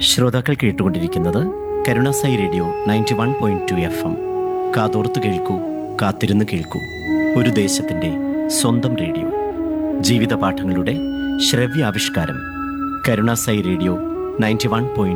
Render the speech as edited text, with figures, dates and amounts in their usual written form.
ശ്രോതാക്കൾ കേട്ടുകൊണ്ടിരിക്കുന്നത് Karunasai radio 91.2 FM. കാതോർത്ത് കേൾക്കൂ, കാത്തിരുന്ന് കേൾക്കൂ. ഒരു ദേശത്തിൻ്റെ സ്വന്തം റേഡിയോ. ജീവിത പാഠങ്ങളുടെ ശ്രവ്യാവിഷ്കാരം. കരുണാസായി റേഡിയോ 91.2